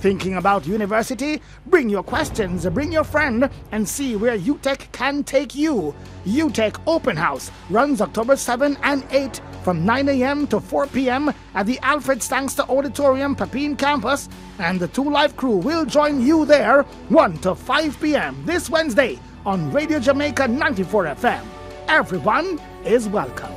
Thinking about university? Bring your questions, bring your friend, and see where UTech can take you. UTech Open House runs October 7 and 8 from 9 a.m. to 4 p.m. at the Alfred Stangster Auditorium, Pepin campus, and the 2 Live crew will join you there 1 to 5 p.m. this Wednesday on Radio Jamaica 94 FM. Everyone is welcome.